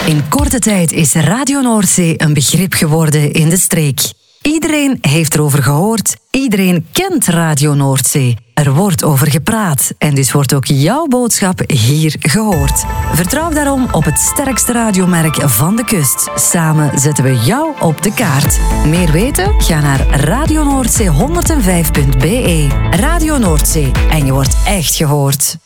In korte tijd is Radio Noordzee een begrip geworden in de streek. Iedereen heeft erover gehoord. Iedereen kent Radio Noordzee. Er wordt over gepraat en dus wordt ook jouw boodschap hier gehoord. Vertrouw daarom op het sterkste radiomerk van de kust. Samen zetten we jou op de kaart. Meer weten? Ga naar radionoordzee105.be. Radio Noordzee en je wordt echt gehoord.